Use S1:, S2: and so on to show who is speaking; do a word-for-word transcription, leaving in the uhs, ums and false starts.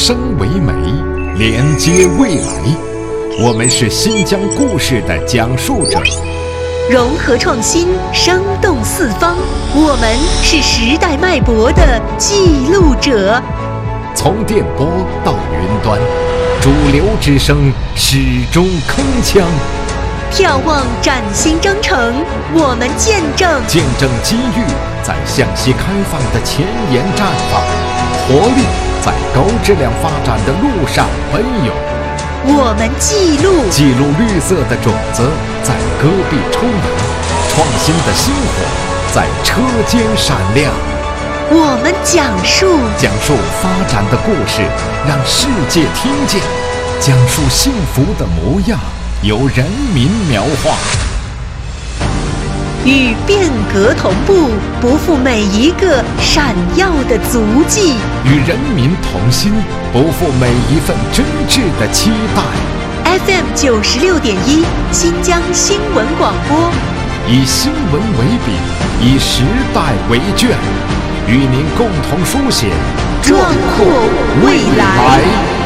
S1: 声为媒，连接未来。我们是新疆故事的讲述者，
S2: 融合创新，生动四方。我们是时代脉搏的记录者。
S1: 从电波到云端，主流之声始终铿锵。
S2: 眺望崭新征程，我们见证
S1: 见证机遇在向西开放的前沿绽放，活力在高质量发展的路上奔涌。
S2: 我们记录
S1: 记录绿色的种子在戈壁抽芽，创新的星火在车间闪亮。
S2: 我们讲述
S1: 讲述发展的故事，让世界听见；讲述幸福的模样，由人民描画。
S2: 与变革同步，不负每一个闪耀的足迹；
S1: 与人民同心，不负每一份真挚的期待。
S2: F M 九十六点一，新疆新闻广播，
S1: 以新闻为笔，以时代为卷，与您共同书写
S2: 壮阔未来。